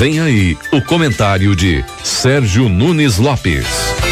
Vem aí o comentário de Sérgio Nunes Lopes.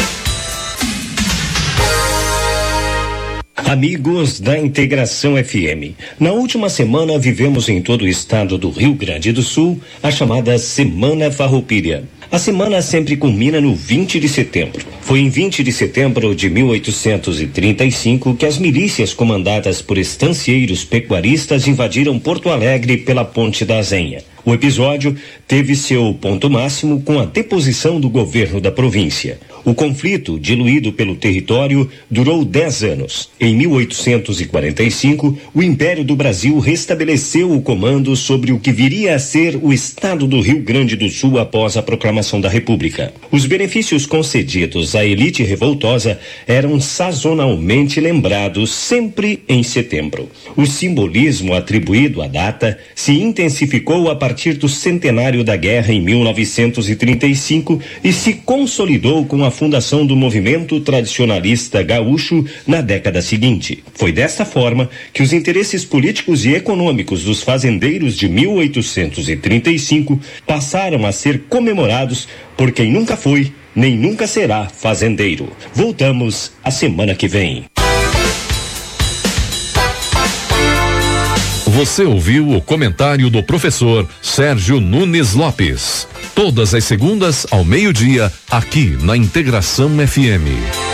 Amigos da Integração FM, na última semana vivemos em todo o estado do Rio Grande do Sul a chamada Semana Farroupilha. A semana sempre culmina no 20 de setembro. Foi em 20 de setembro de 1835 que as milícias comandadas por estancieiros pecuaristas invadiram Porto Alegre pela Ponte da Azenha. O episódio teve seu ponto máximo com a deposição do governo da província. O conflito, diluído pelo território, durou 10 anos. Em 1845, o Império do Brasil restabeleceu o comando sobre o que viria a ser o estado do Rio Grande do Sul após a proclamação da República. Os benefícios concedidos à elite revoltosa eram sazonalmente lembrados sempre em setembro. O simbolismo atribuído à data se intensificou a partir do centenário da guerra em 1935 e se consolidou com a fundação do movimento tradicionalista gaúcho na década seguinte. Foi desta forma que os interesses políticos e econômicos dos fazendeiros de 1835 passaram a ser comemorados por quem nunca foi nem nunca será fazendeiro. Voltamos a semana que vem. Você ouviu o comentário do professor Sérgio Nunes Lopes. Todas as segundas ao meio-dia, aqui na Integração FM.